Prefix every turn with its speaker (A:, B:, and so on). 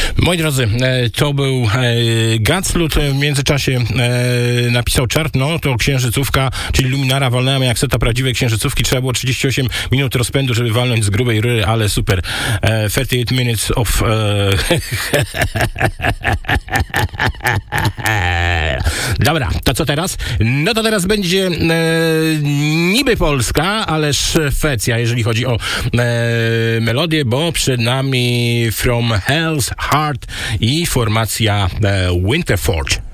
A: Moi drodzy, to był Gatslut. W międzyczasie napisał czart, no to księżycówka, czyli Luminara walnęła jak seta prawdziwej księżycówki. Trzeba było 38 minut rozpędu, żeby walnąć z grubej ryry, ale super. 38 minutes of... Dobra, to co teraz? No to teraz będzie niby Polska, ale Szwecja, jeżeli chodzi o melodię, bo przed nami From Hell's Heart i formacja Winterforge.